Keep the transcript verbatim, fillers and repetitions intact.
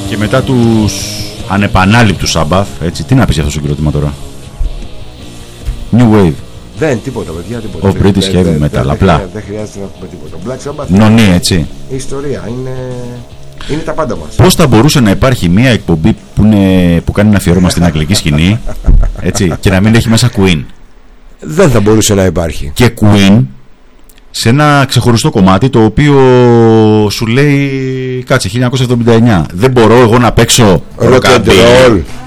Και μετά τους ανεπανάληπτους Sabbath, έτσι, τι να πεις για αυτό το συγκρότημα τώρα? New Wave. Δεν, τίποτα, παιδιά, τίποτα. Ο British Heavy Metal, απλά. Δεν χρειάζεται να πούμε τίποτα. Black Sabbath. Νονί, έτσι. Η ιστορία είναι, είναι τα πάντα μας. Πώς θα μπορούσε να υπάρχει μια εκπομπή που, είναι, που κάνει ένα αφιέρωμα στην αγγλική σκηνή, έτσι, και να μην έχει μέσα Queen? Δεν θα μπορούσε να υπάρχει. Και Queen σε ένα ξεχωριστό κομμάτι, το οποίο σου λέει, κάτσε, χίλια εννιακόσια εβδομήντα εννιά, δεν μπορώ εγώ να παίξω Rock and roll.